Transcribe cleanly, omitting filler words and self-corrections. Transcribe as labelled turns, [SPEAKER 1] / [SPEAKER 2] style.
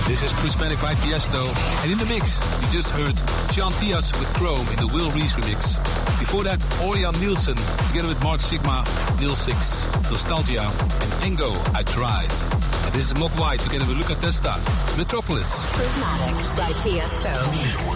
[SPEAKER 1] This is Prismatic by Tiesto. And in the mix, you just heard Sean Tias with Chrome in the Will Reese remix. Before that, Orion Nielsen, together with Mark Sigma, Nil 6, Nostalgia, and Engo, I Tried. And this is Mogwai, together with Luca Testa, Metropolis.
[SPEAKER 2] Prismatic by Tiesto.